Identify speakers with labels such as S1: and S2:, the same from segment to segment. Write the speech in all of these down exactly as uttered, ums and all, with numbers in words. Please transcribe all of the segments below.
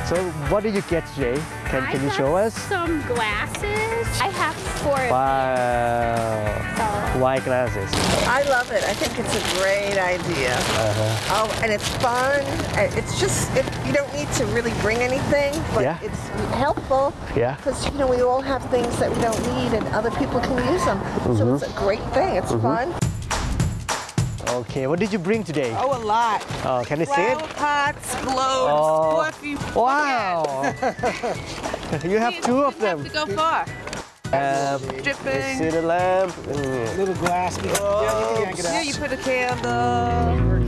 S1: So what did you get today? Can
S2: I
S1: can you
S2: got
S1: show us?
S2: some glasses. I have four of
S1: Wow,
S2: So-
S1: white glasses.
S3: I love it. I think it's a great idea.
S1: Uh-huh.
S3: Oh, and it's fun. And It's just, it, you don't need to really bring anything, but
S1: Yeah.
S3: it's helpful.
S1: Yeah.
S3: Because, you know, we all have things that we don't need and other people can use them. So it's a great thing. It's fun.
S1: Okay, what did you bring today?
S4: Oh, a lot.
S1: Oh, can you see it?
S4: Flower pots, globes,
S1: Oh.
S4: perfume.
S1: Wow! You have two of them.
S4: To go far.
S1: Um,
S4: Dripping.
S1: see the lamp. Mm.
S5: Little glass. Yeah, you can yank it
S4: Yeah,
S5: out.
S4: you put a candle.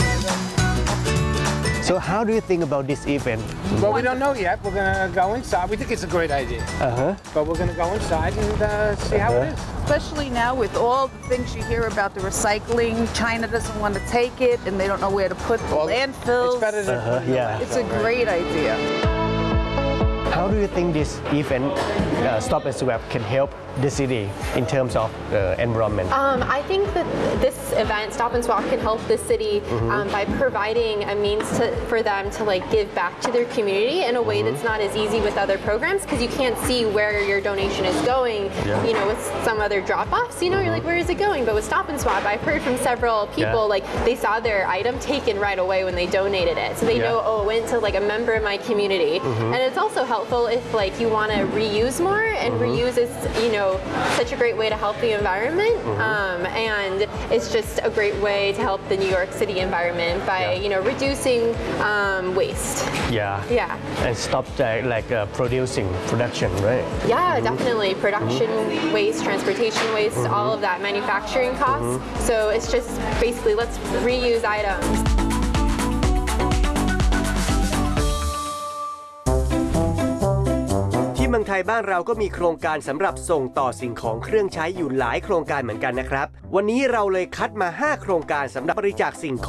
S1: So how do you think about this event?
S5: Well, we don't know yet. We're gonna go inside. We think it's a great idea,
S1: Uh-huh.
S5: but we're gonna go inside and uh, see how it is.
S4: Especially now with all the things you hear about the recycling, China doesn't want to take it and they don't know where to put the
S5: Well,
S4: landfills.
S5: It's better than
S1: Uh-huh, yeah.
S4: It's a great idea.
S1: How do you think this event, uh, Stop and Swap, can help the city in terms of uh, environment?
S6: Um, I think that this event, Stop and Swap, can help the city um, by providing a means to, for them to like give back to their community in a way that's not as easy with other programs because you can't see where your donation is going.
S1: Yeah.
S6: You know, with some other drop-offs, you know, you're like, where is it going? But with Stop and Swap, I've heard from several people
S1: Yeah.
S6: like they saw their item taken right away when they donated it, so they
S1: Yeah.
S6: know, oh, it went to like a member of my community. And it's also helpful if like you want to reuse more, and reuse is, you know, such a great way to help the environment, um, and it's just a great way to help the New York City environment by,
S1: Yeah.
S6: you know, reducing um, waste.
S1: Yeah.
S6: Yeah.
S1: And stop the, like uh, producing production, right?
S6: Yeah, definitely. Production waste, transportation waste, all of that, manufacturing costs. So it's just basically let's reuse items.
S7: ที่เมืองไทยบ้านเราก็มีโครงการสำหรับส่งต่อสิ่งของเครื่องใช้อยู่หลายโครงการเหมือนกันนะครับวันนี้เราเลยคัดมาห้าโครงการสำหรับบริจาคสิ่งของ